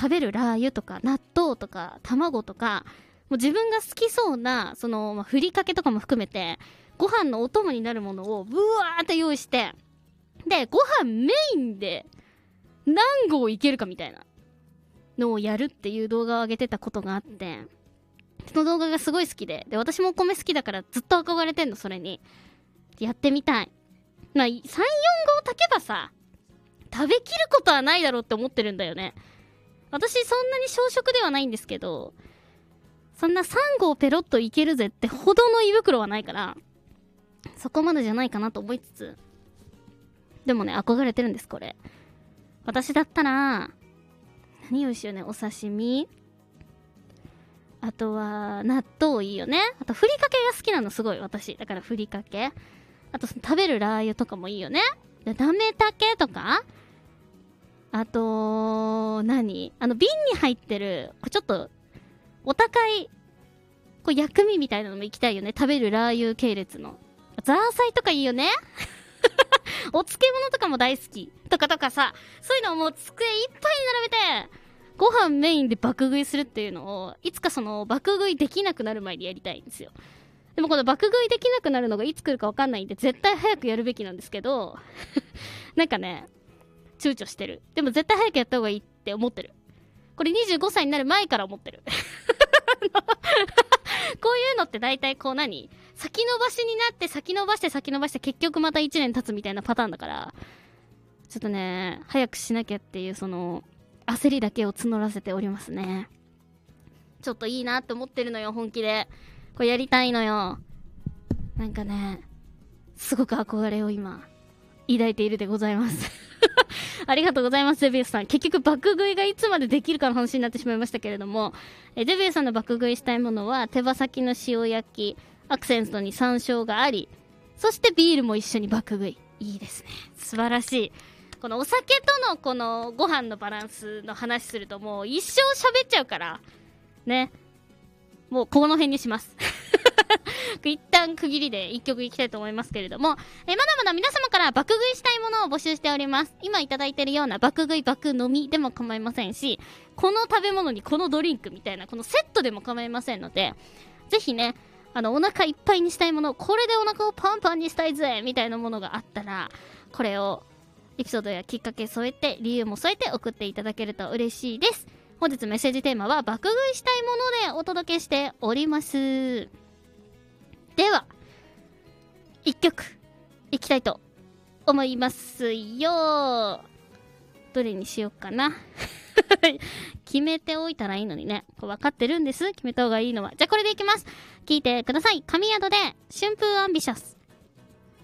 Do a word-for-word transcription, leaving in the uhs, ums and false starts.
食べるラー油とか納豆とか卵とか、もう自分が好きそうなその、まあ、ふりかけとかも含めてご飯のお供になるものをブワーって用意して、でご飯メインで何合いけるかみたいなのをやるっていう動画を上げてたことがあって、その動画がすごい好きで、で私もお米好きだからずっと憧れてんの。それにやってみたい。まあさん、よん合炊けばさ食べきることはないだろうって思ってるんだよね。私そんなに小食ではないんですけど、そんなさん合ペロッといけるぜってほどの胃袋はないから、そこまでじゃないかなと思いつつ、でもね憧れてるんです。これ私だったら何用意しようね。お刺身、あとは納豆いいよね。あとふりかけが好きなのすごい私だから、ふりかけ、あとその食べるラー油とかもいいよね。でなめたけとか、あと何、あの瓶に入ってるこれちょっとお高いこう薬味みたいなのも行きたいよね。食べるラー油系列のザーサイとかいいよねお漬物とかも大好きとかとかさ、そういうのをもう机いっぱいに並べてご飯メインで爆食いするっていうのを、いつかその爆食いできなくなる前にやりたいんですよ。でもこの爆食いできなくなるのがいつ来るか分かんないんで絶対早くやるべきなんですけどなんかね躊躇してる。でも絶対早くやった方がいいって思ってる。これにじゅうごさいになる前から思ってるこういうのって大体こう何先延ばしになって先延ばして先延ばして結局またいちねん経つみたいなパターンだから、ちょっとね早くしなきゃっていうその焦りだけを募らせておりますね。ちょっといいなって思ってるのよ、本気でこれやりたいのよ。なんかねすごく憧れを今抱いているでございますありがとうございます。デビューさん、結局爆食いがいつまでできるかの話になってしまいましたけれども、えデビューさんの爆食いしたいものは手羽先の塩焼き、アクセントに山椒があり、そしてビールも一緒に爆食い。いいですね、素晴らしい。このお酒とのこのご飯のバランスの話するともう一生喋っちゃうからね、もうこの辺にします一旦区切りで一曲いきたいと思いますけれども、えまだまだ皆様から爆食いしたいものを募集しております。今いただいているような爆食い爆飲みでも構いませんし、この食べ物にこのドリンクみたいなこのセットでも構いませんので、ぜひねあのお腹いっぱいにしたいもの、これでお腹をパンパンにしたいぜみたいなものがあったら、これをエピソードやきっかけ添えて理由も添えて送っていただけると嬉しいです。本日メッセージテーマは爆食いしたいものでお届けしております。ではいっきょくいきたいと思いますよ。どれにしようかな決めておいたらいいのにね、これ分かってるんです、決めた方がいいのは。じゃあこれでいきます。聞いてください。神宿で春風アンビシャス。